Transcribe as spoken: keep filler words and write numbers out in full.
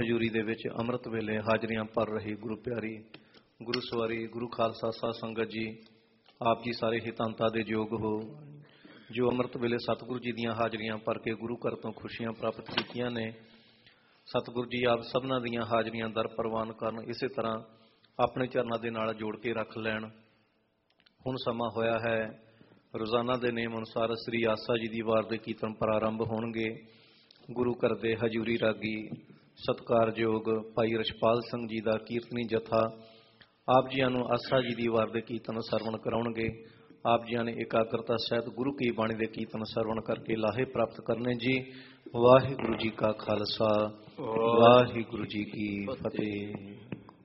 ਹਜ਼ੂਰੀ ਦੇ ਵਿੱਚ ਅੰਮ੍ਰਿਤ ਵੇਲੇ ਹਾਜ਼ਰੀਆਂ ਭਰ ਰਹੀ ਗੁਰੂ ਪਿਆਰੀ ਗੁਰੂ ਸਵਾਰੀ ਗੁਰੂ ਖਾਲਸਾ ਸਾਧ ਸੰਗਤ ਜੀ, ਆਪ ਜੀ ਸਾਰੇ ਹਿਤਾਂਤਾ ਦੇ ਯੋਗ ਹੋ ਜੋ ਅੰਮ੍ਰਿਤ ਵੇਲੇ ਸਤਿਗੁਰੂ ਜੀ ਦੀਆਂ ਹਾਜ਼ਰੀਆਂ ਭਰ ਕੇ ਗੁਰੂ ਘਰ ਤੋਂ ਖੁਸ਼ੀਆਂ ਪ੍ਰਾਪਤ ਕੀਤੀਆਂ ਨੇ। ਸਤਿਗੁਰੂ ਜੀ ਆਪ ਸਭਨਾਂ ਦੀਆਂ ਹਾਜ਼ਰੀਆਂ ਦਰ ਪ੍ਰਵਾਨ ਕਰਨ, ਇਸੇ ਤਰ੍ਹਾਂ ਆਪਣੇ ਚਰਨਾਂ ਦੇ ਨਾਲ ਜੋੜ ਕੇ ਰੱਖ ਲੈਣ। ਹੁਣ ਸਮਾਂ ਹੋਇਆ ਹੈ, ਰੋਜ਼ਾਨਾ ਦੇ ਨੇਮ ਅਨੁਸਾਰ ਸ੍ਰੀ ਆਸਾ ਜੀ ਦੀ ਵਾਰ ਦੇ ਕੀਰਤਨ ਪ੍ਰਾਰੰਭ ਹੋਣਗੇ। ਗੁਰੂ ਘਰ ਦੇ ਹਜ਼ੂਰੀ ਰਾਗੀ ਸਤਿਕਾਰਯੋਗ ਭਾਈ ਰਛਪਾਲ ਸਿੰਘ ਜੀ ਦਾ ਕੀਰਤਨੀ ਜਥਾ ਆਪ ਜੀਆਂ ਨੂੰ ਆਸਾ ਜੀ ਦੀ ਵਾਰ ਦੇ ਕੀਰਤਨ ਸਰਵਣ ਕਰਾਉਣਗੇ। ਆਪ ਜੀਆਂ ਨੇ ਇਕਾਗਰਤਾ ਸਹਿਤ ਗੁਰੂ ਕੀ ਬਾਣੀ ਦੇ ਕੀਰਤਨ ਸਰਵਣ ਕਰਕੇ ਲਾਹੇ ਪ੍ਰਾਪਤ ਕਰਨੇ ਜੀ। ਵਾਹਿਗੁਰੂ ਜੀ ਕਾ ਖਾਲਸਾ, ਵਾਹਿਗੁਰੂ ਜੀ ਕੀ ਫਤਿਹ।